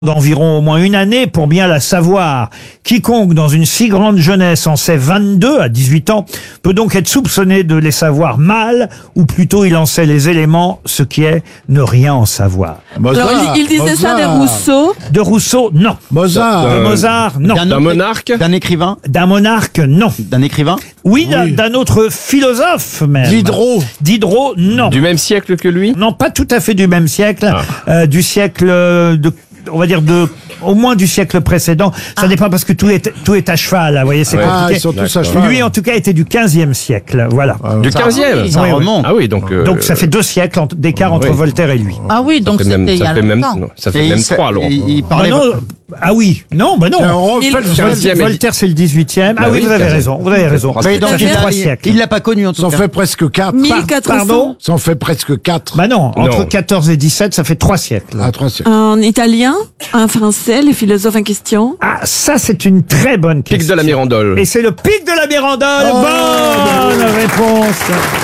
d'environ au moins une année pour bien la savoir. Quiconque dans une si grande jeunesse en sait 22 à 18 ans peut donc être soupçonné de les savoir mal, ou plutôt il en sait les éléments, ce qui est ne rien en savoir. Mozart, Alors, il disait ça de Rousseau. De Rousseau, non. Mozart. De Mozart, non. D'un monarque. D'un écrivain. D'un monarque, non. D'un écrivain. Oui, d'un autre philosophe même. Diderot. Diderot, non. Du même siècle que lui? Non, pas tout à fait du même siècle, du siècle de, on va dire au moins du siècle précédent. Ça dépend parce que tout est à cheval, là, vous voyez, c'est Ah, compliqué. ils sont tous à cheval. Lui, en tout cas, était du 15e siècle, voilà. Du 15e? Ça Oui, remonte. Ah oui, donc... Donc ça fait 2 siècles d'écart entre oui. Voltaire et lui. Ah oui, donc c'était il y a longtemps. ça fait même 3, alors. Il Bah parlait. non, ah oui, non, bah non. On refait le Quinzième. Voltaire, c'est le 18e. Ah Bah oui, oui, vous avez 15e. raison, vous avez raison. Mais donc, Ça fait 3 siècles. il l'a pas connu en tout Ça en cas. fait presque 4. 1400. Pardon? Ça en fait presque 4. Bah non, entre Non. 14 et 17, ça fait 3 siècles. À 3 siècles. En italien, en français, les philosophes en question. Ah, ça, c'est une très bonne question. Pic de la Mirandole. Et c'est le pic de la Mirandole. Oh. Bonne réponse.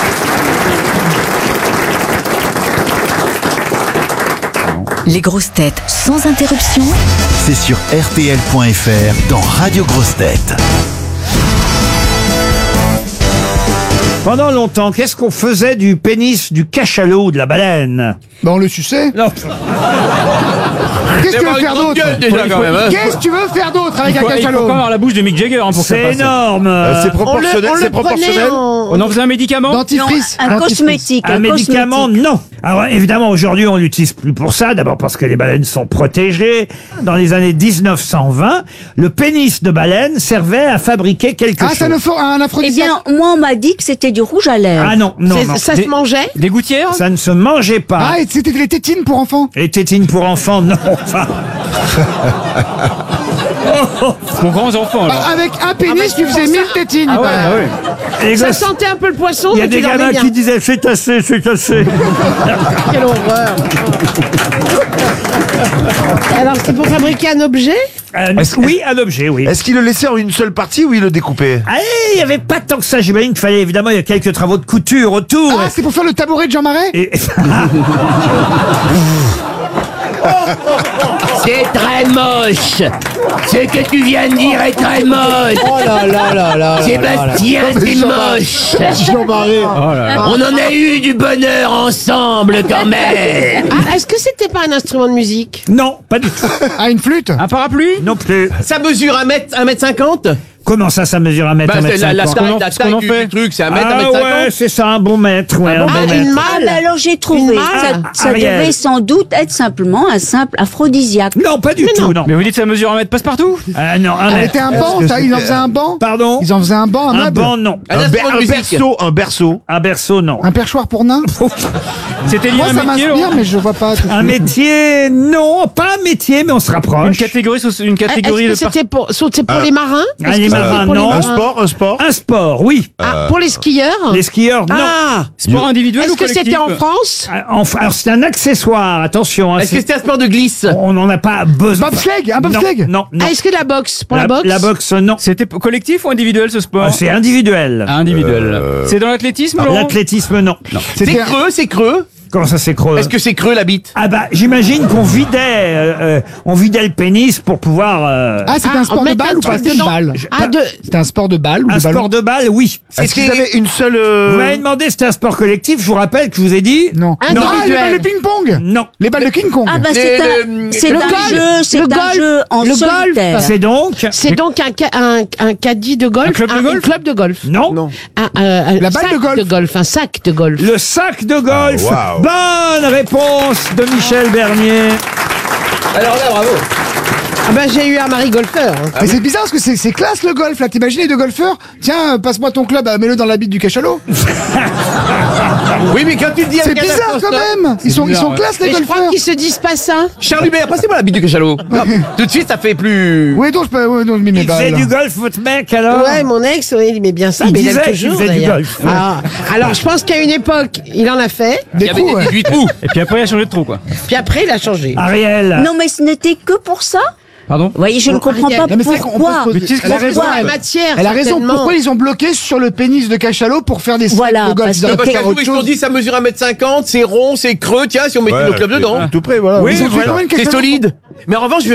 Les grosses têtes sans interruption. C'est sur RTL.fr dans Radio Grosses Têtes. Pendant longtemps, qu'est-ce qu'on faisait du pénis du cachalot ou de la baleine? Bah on le suçait. Non. Qu'est-ce que tu veux faire d'autre Qu'est-ce que tu veux faire d'autre avec un cachalot avoir la bouche de Mick Jagger pour que ça C'est passe. énorme. C'est proportionnel. C'est proportionnel. On en faisait un médicament. Dentifrice. Un cosmétique. Un médicament, non. Alors évidemment, aujourd'hui, on l'utilise plus pour ça. D'abord parce que les baleines sont protégées. Dans les années 1920, le pénis de baleine servait à fabriquer quelque Ah, chose. c'est un Eh aphrodisiaque. bien, moi, on m'a dit que c'était du rouge à lèvres. Ah non, non, non. Ça se mangeait? Des gouttières. Ça ne se mangeait pas. Ah, et c'était les tétines pour enfants. Les tétines pour enfants, non. Enfin, Pour grands enfants. Alors. Avec un pénis, tu faisais 1000 tétines. Ah ouais, bah. bah ouais. les Ça gosses- sentait un peu le poisson, il y a mais des tu dormais gamins bien. qui disaient c'est assez, c'est assez. Quelle horreur. Alors, c'est pour fabriquer un objet? Oui, un objet, oui. Est-ce qu'il le laissait en une seule partie ou il le découpait? Ah, il n'y avait pas tant que ça. J'imagine qu'il fallait, évidemment, il y a quelques travaux de couture autour. Ah, c'est pour faire le tabouret de Jean Marais. Et- C'est très moche. Ce que tu viens de dire est très moche. Oh là là là là. Sébastien, c'est moche. Jean Marais. On en a eu du bonheur ensemble quand même. Ah, est-ce que c'était pas un instrument de musique? Non, pas du tout. Ah, une flûte. Un parapluie. Non plus. Ça mesure 1m50. Comment ça mesure 1 mètre, 1 mètre 50? taille, ce qu'on en fait. truc, c'est 1 Ah ouais, c'est ça, un bon mètre. Ouais, un bon Ah, mètre. une Ah, malle? bah alors j'ai Une trouvé. malle. Ça Ariel. devait sans doute être simplement un simple aphrodisiaque. Non, pas du tout, non. Mais vous dites que ça mesure 1 mètre passe-partout. Ah non, 1 Ah, mètre. c'était un banc. Ils en faisaient un banc. Pardon? Ils en faisaient un banc, un Un meuble. banc, non. Un berceau. Un berceau. Un berceau, non. Un perchoir pour nains. C'était lié Moi, à ça un métier. m'inspire, Laurent mais je vois pas. tout de Un suite. métier, non, pas un métier, mais on se Une rapproche. catégorie, une Est-ce catégorie que de c'était pour les marins? Ah, Est-ce les que marins, c'était pour les non. Un marins? sport. Un sport. Un sport, oui. Ah, pour les skieurs? Les skieurs, non. Ah! sport individuel Est-ce ou que collectif. c'était en France? Enfin, alors c'est un accessoire, attention. Hein, Est-ce que c'était un sport de glisse? on n'en a pas besoin. Bobsleigh, un bobsleigh. Non, non. Ah, est-ce que la boxe? Pour la boxe? La boxe, non. C'était collectif ou individuel ce sport? Ah, c'est individuel. Individuel. C'est dans l'athlétisme, Laurent. L'athlétisme, non. C'est C'était creux, c'est creux. Comment ça s'écrose? Est-ce que c'est creux la bite? Ah bah, j'imagine qu'on vidait le pénis pour pouvoir... Ah, c'était Ah, un on sport de mettait balle un ou pas? truc C'était une dedans. balle. Ah, C'était un sport de balle ou un de ballon? sport de balle, oui. Est-ce qu'ils avaient une seule. Vous m'avez demandé si c'était un sport collectif, je vous rappelle que je vous ai dit... Non. Non. Ah, les balles de ping-pong. Non. Les balles de King Kong. Ah bah Le c'est golf. un jeu, c'est Le un golf. jeu en Le golf. solitaire. C'est donc... C'est donc un caddie de golf? Un club de golf? Un club de golf. Non. Un La balle sac de golf. Un sac de golf. Le sac de golf. Ah, waouh. Bonne réponse de Michel Bernier. Alors là, bravo. Ah bah j'ai eu un mari golfeur. Hein. Mais c'est bizarre parce que c'est classe le golf là. T'imagines les deux golfeurs? Tiens, passe-moi ton club, mets-le dans la bite du cachalot. Oui, mais quand tu te dis... C'est bizarre quand même. Ils sont classe les Mais je crois golfeurs. qu'ils se disent pas ça. Charles Hubert, passez-moi la bite du cachalot. Hop. Tout de suite, ça fait plus... Oui, donc je peux. Ouais, donc je mets mes Il faisait balles. du golf, votre mec, alors? Ouais, mon ex, ouais, il aimait bien ça, Il mais il disait aime qu'il toujours faisait du d'ailleurs. golf. Ah, alors je pense qu'à une époque, il en a fait, Il Des y avait coups, des ouais. 18 trous. Et puis après, il a changé de trou, quoi. puis après il a changé. Ariel. Non mais ce n'était que pour ça. Pardon? Vous voyez, je ne comprends pas Non, mais c'est vrai qu'on peut pourquoi. se poser- Mais qu'est-ce que Elle a c'est raison. Pourquoi la Elle matière Elle a raison. certainement. Pourquoi ils ont bloqué sur le pénis de cachalot pour faire des Voilà, de golf? parce Ils auraient que- pu Parce faire qu'à autre ils ont chose. dit ça mesure 1m50, c'est rond, c'est creux, tiens, si on mettait nos clubs dedans. Tout près, voilà. Oui, Ils ont fait voilà. combien de C'est cachalots? solide. Mais en revanche, je vais